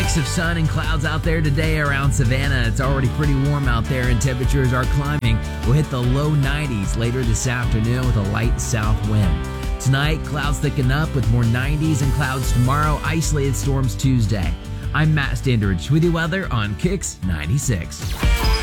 mix of sun and clouds out there today around Savannah. It's already pretty warm out there and temperatures are climbing. We'll hit the low 90s later this afternoon with a light south wind. Tonight, clouds thicken up with more 90s and clouds tomorrow, isolated storms Tuesday. I'm Matt Standridge with the weather on Kicks 96.